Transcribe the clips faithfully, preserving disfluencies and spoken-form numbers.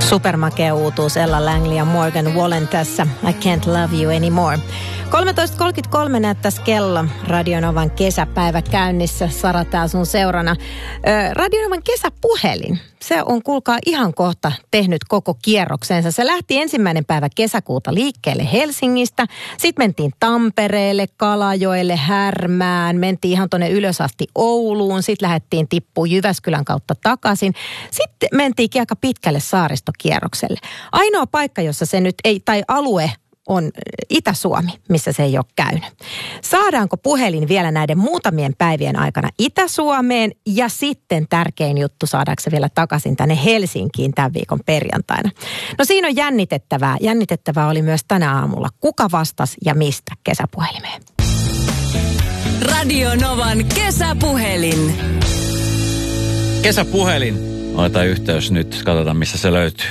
Supermakea uutuus Ella Langley ja Morgan Wallen tässä I Can't Love You Anymore. kolmetoista kolmekymmentäkolme näyttäisi kello. Radionovan kesäpäivä käynnissä. Sara tää sun seurana. Radionovan kesäpuhelin. Se on kuulkaa ihan kohta tehnyt koko kierroksensa. Se lähti ensimmäinen päivä kesäkuuta liikkeelle Helsingistä. Sitten mentiin Tampereelle, Kalajoelle, Härmään. Mentiin ihan tonne ylös asti Ouluun. Sitten lähdettiin tippuun Jyväskylän kautta takaisin. Sitten mentiinkin aika pitkälle saaristokierrokselle. Ainoa paikka, jossa se nyt ei, tai alue on Itä-Suomi, missä se ei ole käynyt. Saadaanko puhelin vielä näiden muutamien päivien aikana Itä-Suomeen ja sitten tärkein juttu, saadaanko se vielä takaisin tänne Helsinkiin tämän viikon perjantaina? No siinä on jännitettävää. Jännitettävää oli myös tänä aamulla. Kuka vastasi ja mistä kesäpuhelimeen? Radio Novan kesäpuhelin. Kesäpuhelin. Otetaan yhteys nyt. Katsotaan, missä se löytyy.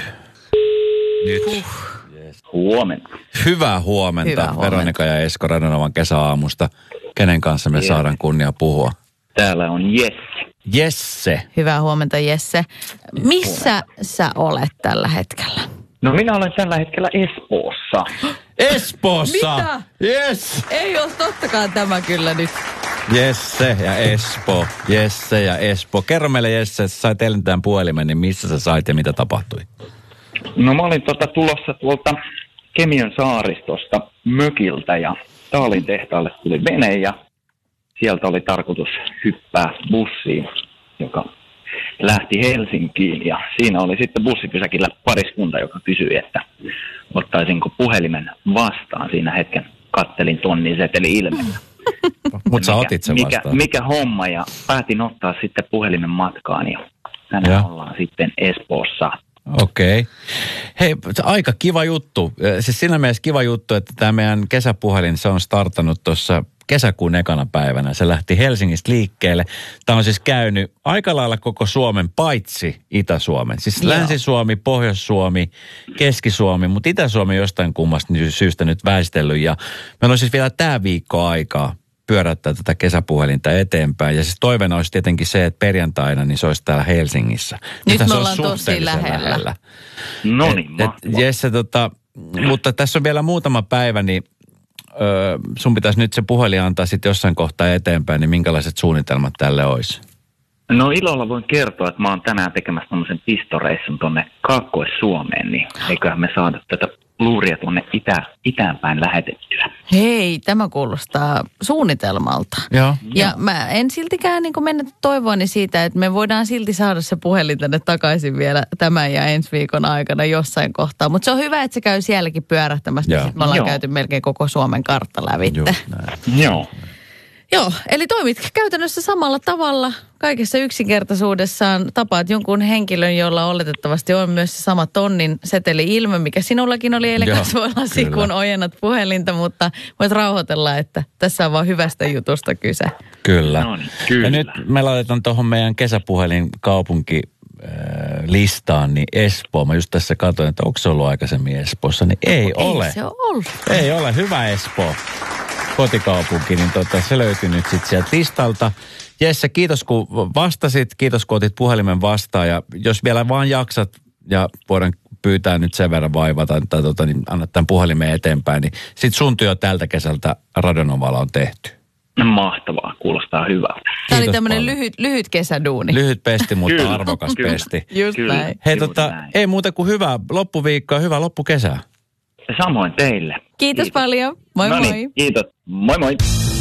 Nyt. Uh. Huomenta. Hyvää huomenta. Hyvää huomenta. Veronika ja Esko Radionovan kesäaamusta. Kenen kanssa me Jesse. saadaan kunnia puhua? Täällä on Jesse. Jesse. Hyvää huomenta, Jesse. Missä sä olet tällä hetkellä? No minä olen tällä hetkellä Espoossa. Espoossa! Mitä? Yes! Ei ole tottakaan tämä kyllä nyt. Jesse ja Espoo. Jesse ja Espoo. Kerro meille, Jesse, että sä sait eilen tämän puhelimen, niin missä sä sait ja mitä tapahtui? No mä olin tota tulossa tuolta Kemiön saaristosta mökiltä ja Taalin tehtaalle tuli vene ja sieltä oli tarkoitus hyppää bussiin, joka lähti Helsinkiin ja siinä oli sitten bussipysäkillä pariskunta, joka kysyi, että ottaisinko puhelimen vastaan. Siinä hetken kattelin tonnin seteli ilmeellä. Mutta sä otit sen mikä, vastaan. mikä homma ja päätin ottaa sitten puhelimen matkaan ja tänään Ja. ollaan sitten Espoossa. Okei. Okay. Hei, aika kiva juttu. Siis siinä mielessä kiva juttu, että tämä meidän kesäpuhelin, se on startannut tuossa kesäkuun ekana päivänä. Se lähti Helsingistä liikkeelle. Tämä on siis käynyt aika lailla koko Suomen, paitsi Itä-Suomen. Siis Joo. Länsi-Suomi, Pohjois-Suomi, Keski-Suomi, mutta Itä-Suomi jostain kummasta syystä nyt väistellyt. Ja meillä on siis vielä tämä viikko aikaa pyöräyttää tätä kesäpuhelinta eteenpäin. Ja siis toiveena olisi tietenkin se, että perjantaina niin se olisi täällä Helsingissä. Nyt Nythän me se on ollaan tosi suhteellisen lähellä. No niin, Et, mahtavaa. Jesse, tota, mutta tässä on vielä muutama päivä, niin ö, sun pitäisi nyt se puhelin antaa sitten jossain kohtaa eteenpäin, niin minkälaiset suunnitelmat tälle olisi? No ilolla voin kertoa, että mä oon tänään tekemässä tämmöisen pistoreissun tonne Kaakkois-Suomeen, niin eiköhän me saada tätä luuria tuonne itä, itäänpäin lähetettyä. Hei, tämä kuulostaa suunnitelmalta. Joo. Ja mä en siltikään niin mennä toivoani siitä, että me voidaan silti saada se puhelin tänne takaisin vielä tämän ja ensi viikon aikana jossain kohtaa. Mutta se on hyvä, että se käy sielläkin pyörähtämässä. Joo. Me ollaan Joo. käyty melkein koko Suomen kartta lävitte. Just näin. Joo. Joo, eli toimit käytännössä samalla tavalla kaikessa yksinkertaisuudessaan. Tapaat jonkun henkilön, jolla oletettavasti on myös se sama tonnin seteli-ilme, mikä sinullakin oli eilen Joo, kasvoillasi, kyllä. kun ojennat puhelinta, mutta voit rauhoitella, että tässä on vaan hyvästä jutusta kyse. Kyllä. No niin, kyllä. Ja nyt me laitetaan tuohon meidän kesäpuhelin kaupunki äh, listaan, niin Espoo. Mä just tässä katsoin, että onko se ollut aikaisemmin Espoossa, niin ei, Ei ole. se ole ollut. Ei ole. Hyvä Espoo. Kotikaupunki, niin tota, se löytyy nyt sitten sieltä listalta. Jesse, kiitos kun vastasit, kiitos kun otit puhelimen vastaan ja jos vielä vaan jaksat ja voidaan pyytää nyt sen verran vaivata, tai tota, niin annat tämän puhelimen eteenpäin, niin sit sun työ tältä kesältä Radionovalla on tehty. Mahtavaa, kuulostaa hyvältä. Tämä oli Kiitos tämmöinen paljon. lyhyt, lyhyt kesäduuni. Lyhyt pesti, mutta Kyllä, arvokas kyllä. pesti. Just Kyllä. näin. Hei Juuri tota, näin. ei muuta kuin hyvää loppuviikkoa, hyvää loppukesää. Samoin teille. Kiitos paljon. Moi no moi. niin, kiitos. Moi moi.